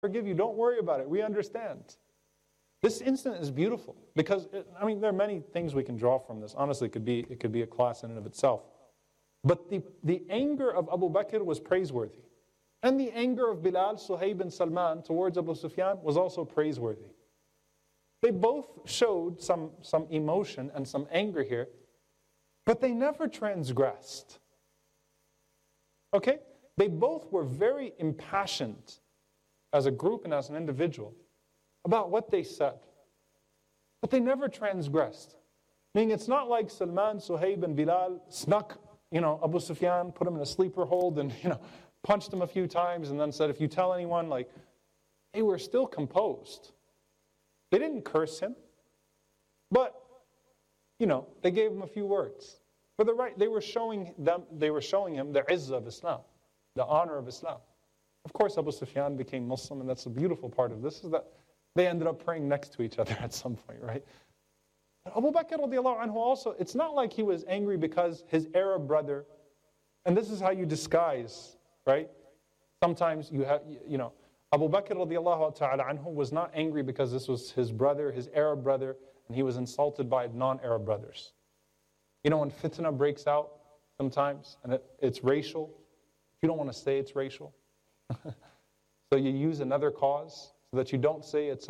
forgive you. Don't worry about it. We understand. This incident is beautiful because, there are many things we can draw from this. Honestly, it could be a class in and of itself. But the anger of Abu Bakr was praiseworthy. And the anger of Bilal, Suhaib, and Salman towards Abu Sufyan was also praiseworthy. They both showed some emotion and some anger here, but they never transgressed. Okay? They both were very impassioned as a group and as an individual about what they said. But they never transgressed. Meaning it's not like Salman, Suhaib, and Bilal snuck, Abu Sufyan, put him in a sleeper hold and, punched him a few times and then said, if you tell anyone, they were still composed. They didn't curse him, but, they gave him a few words. For the right, they were showing him the izzah of Islam, the honor of Islam. Of course, Abu Sufyan became Muslim, and that's the beautiful part of this, is that they ended up praying next to each other at some point, right? But Abu Bakr radiallahu anhu also, it's not like he was angry because his Arab brother, and this is how you disguise, right? Sometimes you have, Abu Bakr radiallahu ta'ala anhu was not angry because this was his brother, his Arab brother, and he was insulted by non-Arab brothers. When fitna breaks out sometimes, and it's racial, you don't want to say it's racial. So you use another cause so that you don't say it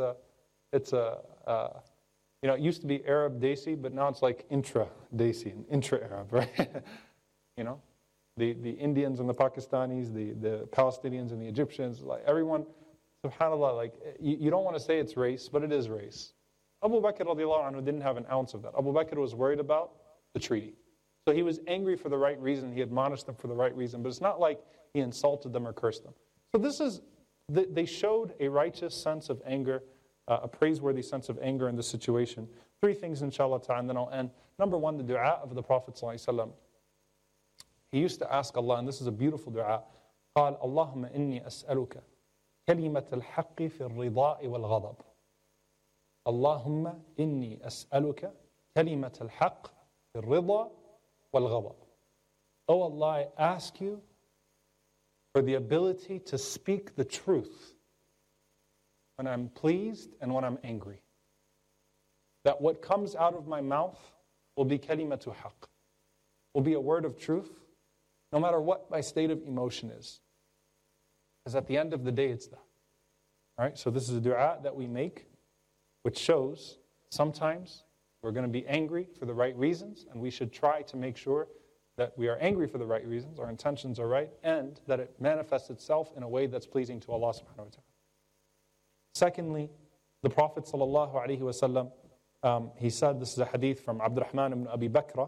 used to be Arab Desi, but now it's like intra-Desi, intra-Arab, right? The Indians and the Pakistanis, the Palestinians and the Egyptians, everyone, subhanAllah, you don't want to say it's race, but it is race. Abu Bakr radiallahu anhu didn't have an ounce of that. Abu Bakr was worried about the treaty. So he was angry for the right reason, he admonished them for the right reason, but it's not like he insulted them or cursed them. So they showed a righteous sense of anger, a praiseworthy sense of anger in this situation. 3 things, inshallah ta'ala, and then I'll end. Number 1, the dua of the Prophet ﷺ. He used to ask Allah, and this is a beautiful dua, قال اللهم إني أسألك كلمة الحق في الرضاء والغضب. اللهم إني أسألك كلمة الحق في الرضا والغضب. Oh Allah, I ask you for the ability to speak the truth when I'm pleased and when I'm angry. That what comes out of my mouth will be kalimatu haqq, will be a word of truth, no matter what my state of emotion is. Because at the end of the day, it's that. All right, so this is a dua that we make, which shows sometimes we're going to be angry for the right reasons, and we should try to make sure that we are angry for the right reasons, our intentions are right, and that it manifests itself in a way that's pleasing to Allah subhanahu wa ta'ala. Secondly, the Prophet sallallahu alaihi wasallam, he said, this is a hadith from Abdurrahman ibn Abi Bakr,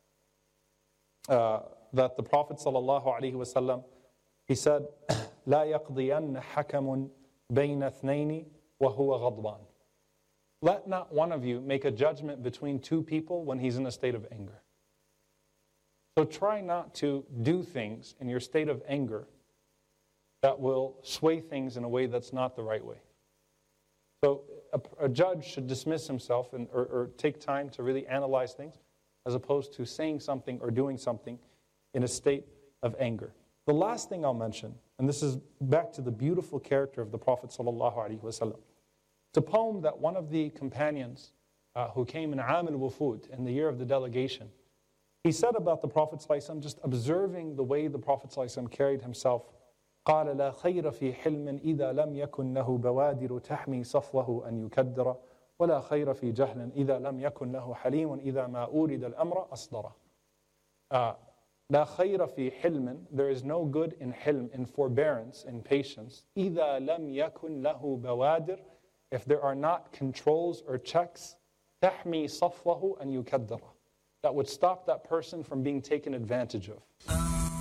that the Prophet sallallahu alaihi wasallam, he said, لا يقضين حكم بين اثنين وهو غضبان. Let not one of you make a judgment between 2 people when he's in a state of anger. So try not to do things in your state of anger that will sway things in a way that's not the right way. So a judge should dismiss himself or take time to really analyze things as opposed to saying something or doing something in a state of anger. The last thing I'll mention, and this is back to the beautiful character of the Prophet ﷺ. It's a poem that one of the companions who came in Aam al-Wufud, in the year of the delegation, he said about the Prophet ﷺ, just observing the way the Prophet ﷺ carried himself, قال لا خير في حلم إذا لم يكن له بوادر تحمي صفوه أن يكدر ولا خير في جهل إذا لم يكن له حليم إذا ما أورد الأمر أصدره. لا خير في حلم, there is no good in hilm, in forbearance, in patience, إذا لم يكن له بوادر, if there are not controls or checks, تحمي صفوه أن يكدر, that would stop that person from being taken advantage of.